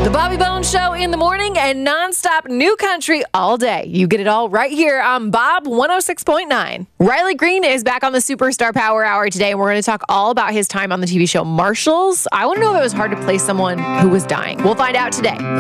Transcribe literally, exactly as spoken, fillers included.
The Bobby Bones Show in the morning and nonstop new country all day. You get it all right here on Bob one oh six point nine. Riley Green is back on the Superstar Power Hour today, and we're going to talk all about his time on the T V show Marshalls. I want to know if it was hard to play someone who was dying. We'll find out today.